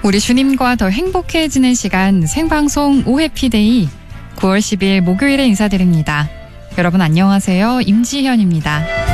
우리 주님과 더 행복해지는 시간 생방송 오해피데이 9월 10일 목요일에 인사드립니다. 여러분 안녕하세요. 임지현입니다.